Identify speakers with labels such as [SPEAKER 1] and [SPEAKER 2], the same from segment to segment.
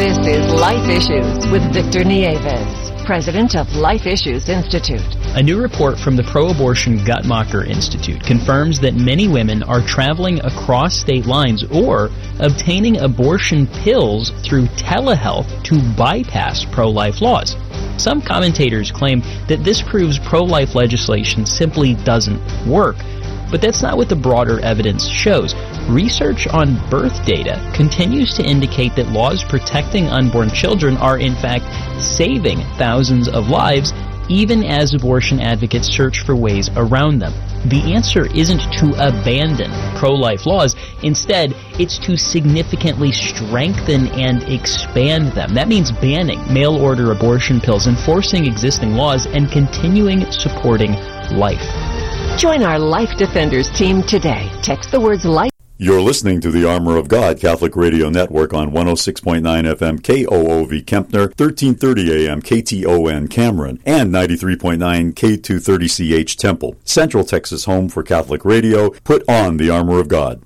[SPEAKER 1] This is Life Issues with Victor Nieves, president of Life Issues Institute.
[SPEAKER 2] A new report from the pro-abortion Guttmacher Institute confirms that many women are traveling across state lines or obtaining abortion pills through telehealth to bypass pro-life laws. Some commentators claim that this proves pro-life legislation simply doesn't work. But that's not what the broader evidence shows. Research on birth data continues to indicate that laws protecting unborn children are in fact saving thousands of lives, even as abortion advocates search for ways around them. The answer isn't to abandon pro-life laws. Instead, it's to significantly strengthen and expand them. That means banning mail-order abortion pills, enforcing existing laws, and continuing supporting life.
[SPEAKER 1] Join our Life Defenders team today. Text the words LIFE.
[SPEAKER 3] You're listening to the Armor of God Catholic Radio Network on 106.9 FM KOOV Kempner, 1330 AM KTON Cameron, and 93.9 K230CH Temple. Central Texas home for Catholic radio. Put on the Armor of God.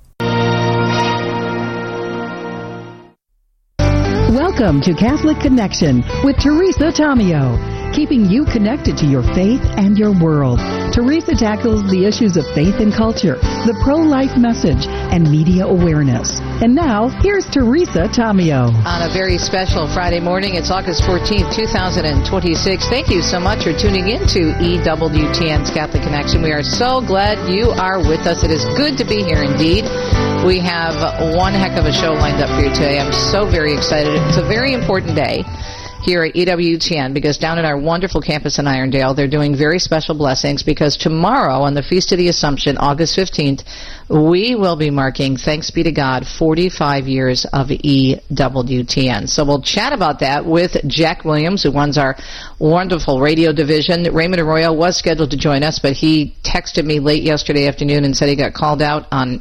[SPEAKER 4] Welcome to Catholic Connection with Teresa Tomeo, keeping you connected to your faith and your world. Teresa tackles the issues of faith and culture, the pro-life message, and media awareness. And now, here's Teresa Tomeo.
[SPEAKER 5] On a very special Friday morning, it's August 14th, 2026. Thank you so much for tuning in to EWTN's Catholic Connection. We are so glad you are with us. It is good to be here indeed. We have one heck of a show lined up for you today. I'm so very excited. It's a very important day here at EWTN, because down at our wonderful campus in Irondale, they're doing very special blessings, because tomorrow on the Feast of the Assumption, August 15th, we will be marking, thanks be to God, 45 years of EWTN. So we'll chat about that with Jack Williams, who runs our wonderful radio division. Raymond Arroyo was scheduled to join us, but he texted me late yesterday afternoon and said he got called out on